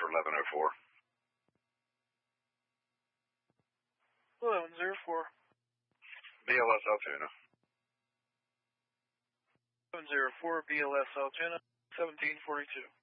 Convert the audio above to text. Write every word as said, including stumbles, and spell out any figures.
eleven oh four. eleven oh four. B L S Altoona. eleven oh four B L S Altoona, seventeen forty-two.